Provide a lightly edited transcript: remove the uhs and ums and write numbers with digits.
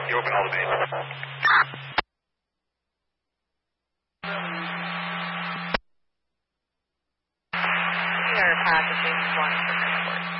You open all the bases. We are packaging 1 for transport.